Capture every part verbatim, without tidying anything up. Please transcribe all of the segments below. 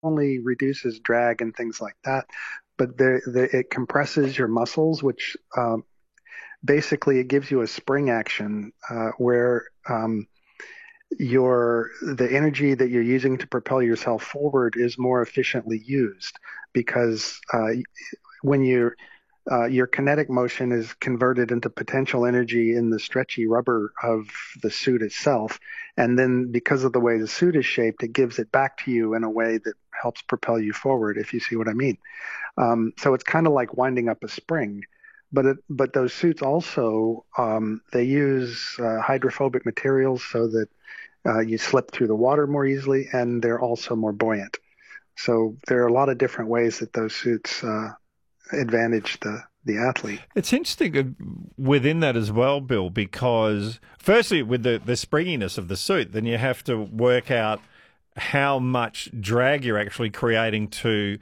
only reduces drag and things like that, but the, the, it compresses your muscles, which um, basically it gives you a spring action uh, where um, your the energy that you're using to propel yourself forward is more efficiently used because uh, when you're uh, your kinetic motion is converted into potential energy in the stretchy rubber of the suit itself. And then because of the way the suit is shaped, it gives it back to you in a way that helps propel you forward, if you see what I mean. Um, so it's kind of like winding up a spring. But it, but those suits also um, they use uh, hydrophobic materials so that uh, you slip through the water more easily, and they're also more buoyant. So there are a lot of different ways that those suits uh, advantage the the athlete. It's interesting uh, within that as well, Bill, because firstly, with the, the springiness of the suit, then you have to work out how much drag you're actually creating to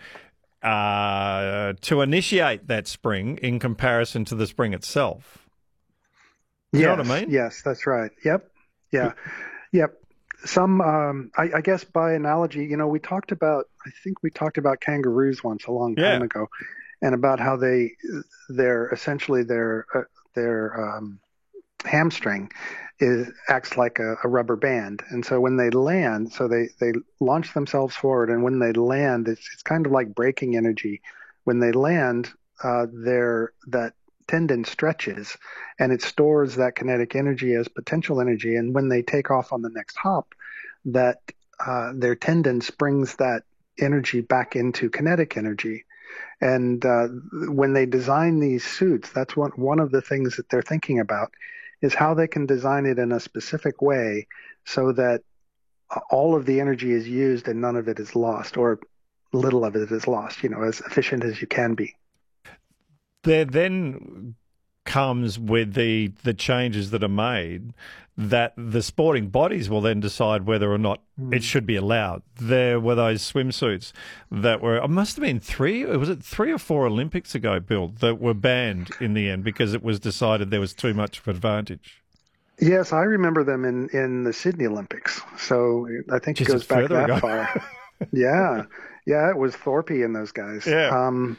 uh, to initiate that spring in comparison to the spring itself. Do you know what Yes, I mean? yes, that's right. Yep, yeah, yep. Some, um, I, I guess by analogy, you know, we talked about, I think we talked about kangaroos once a long time Yeah. ago, and about how they, they're essentially their uh, their um, hamstring is acts like a, a rubber band, and so when they land, so they they launch themselves forward, and when they land, it's it's kind of like braking energy. When they land, uh, their that tendon stretches, and it stores that kinetic energy as potential energy, and when they take off on the next hop, that uh, their tendon springs that energy back into kinetic energy. And uh, when they design these suits, that's one one of the things that they're thinking about is how they can design it in a specific way so that all of the energy is used and none of it is lost, or little of it is lost, you know, as efficient as you can be. There then comes with the the changes that are made that the sporting bodies will then decide whether or not it Mm. should be allowed. There were those swimsuits that were, it must have been three, was it three or four Olympics ago, Bill, that were banned in the end because it was decided there was too much of advantage. Yes, I remember them in, in the Sydney Olympics. So I think it Is it goes back further that ago? far. Yeah. Yeah, it was Thorpe and those guys. Yeah. Um,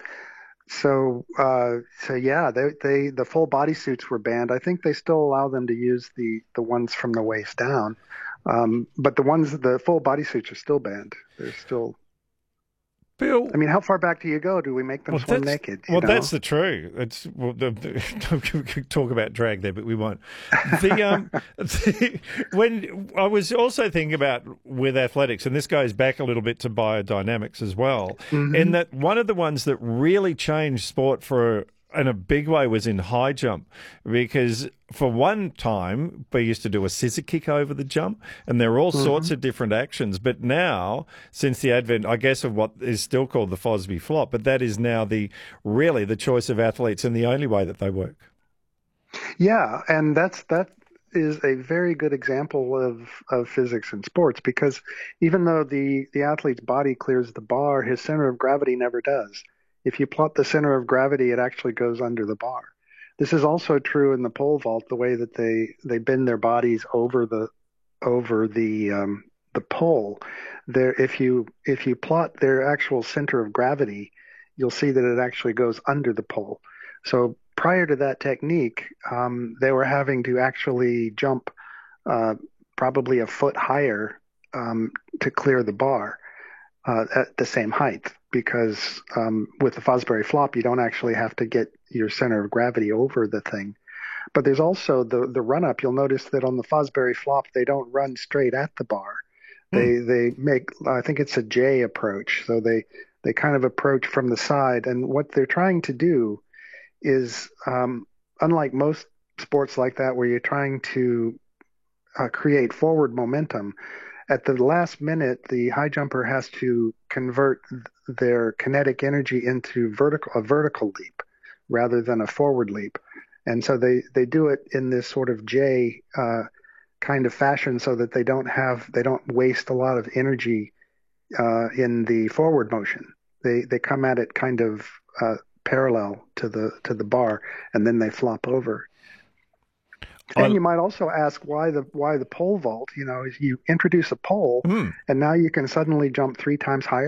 So, uh, so yeah, they, they, the full body suits were banned. I think they still allow them to use the, the ones from the waist down. Um, but the ones, the full body suits are still banned. They're still, I Bill, mean, how far back do you go? Do we make them well, swim that's naked, you well, that's know? the true. It's well, the, the, we could talk about drag there, but we won't. The um, the, when I was also thinking about with athletics, and this goes back a little bit to biodynamics as well, in Hmm. that one of the ones that really changed sport for in a big way was in high jump because for one time we used to do a scissor kick over the jump and there were all sorts Hmm. of different actions, but now since the advent I guess of what is still called the Fosby flop, but that is now the really the choice of athletes and the only way that they work. Yeah, and that's that is a very good example of of physics in sports because even though the the athlete's body clears the bar, his center of gravity never does. If you plot the center of gravity, it actually goes under the bar. This is also true in the pole vault, the way that they they bend their bodies over the over the um, the pole. There, if you if you plot their actual center of gravity, you'll see that it actually goes under the pole. So prior to that technique, um, they were having to actually jump uh, probably a foot higher um, to clear the bar uh, at the same height. Because um, with the Fosbury flop, you don't actually have to get your center of gravity over the thing. But there's also the the run up. You'll notice that on the Fosbury flop, they don't run straight at the bar. Hmm. They they make I think it's a J approach. So they they kind of approach from the side. And what they're trying to do is um, unlike most sports like that, where you're trying to uh, create forward momentum. At the last minute, the high jumper has to convert their kinetic energy into vertical a vertical leap rather than a forward leap. And so they, they do it in this sort of J uh, kind of fashion so that they don't have they don't waste a lot of energy uh, in the forward motion. They they come at it kind of uh, parallel to the to the bar, and then they flop over. And you might also ask why the why the pole vault. You know, you introduce a pole, Mm. and now you can suddenly jump three times higher